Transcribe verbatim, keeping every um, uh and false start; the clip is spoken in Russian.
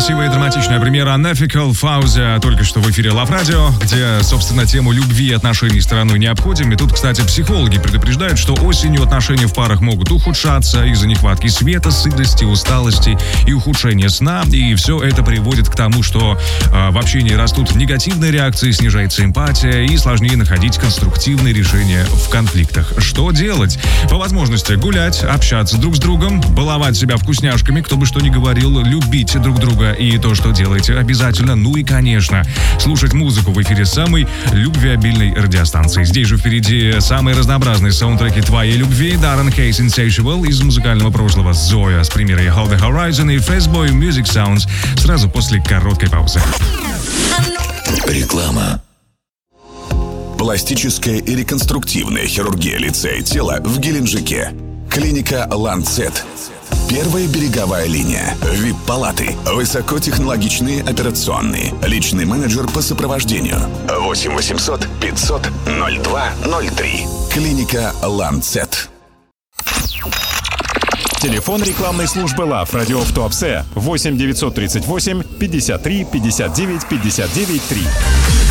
красивая и драматичная премьера Unethical Fauzi только что в эфире Love Radio, где, собственно, тему любви и отношений стороной не обходим. И тут, кстати, психологи предупреждают, что осенью отношения в парах могут ухудшаться из-за нехватки света, сытости, усталости и ухудшения сна. И все это приводит к тому, что э, в общении растут негативные реакции, снижается эмпатия и сложнее находить конструктивные решения в конфликтах. Что делать? По возможности гулять, общаться друг с другом, баловать себя вкусняшками, кто бы что ни говорил, любить друг друга и то, что делаете, обязательно. Ну и, конечно, слушать музыку в эфире самой любвеобильной радиостанции. Здесь же впереди самые разнообразные саундтреки твоей любви. Darren K. Insatiable из музыкального прошлого, Зоя с премьерой Hold the Horizon и Fastboy Music Sounds сразу после короткой паузы. Реклама. Пластическая и реконструктивная хирургия лица и тела в Геленджике. Клиника Lancet. Первая береговая линия. ви ай пи-палаты. Высокотехнологичные операционные. Личный менеджер по сопровождению. восемь восемьсот пятьсот ноль два ноль три. Клиника Lancet. Телефон рекламной службы Love Radio в Туапсе восемь девятьсот тридцать восемь пятьдесят три пятьдесят девять пятьдесят девять три.